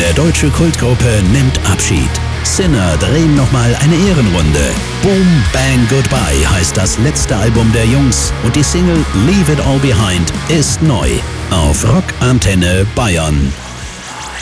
der deutsche Kultgruppe nimmt Abschied. Sinner drehen nochmal eine Ehrenrunde. Boom Bang Goodbye heißt das letzte Album der Jungs und die Single Leave It All Behind ist neu auf Rock Antenne Bayern.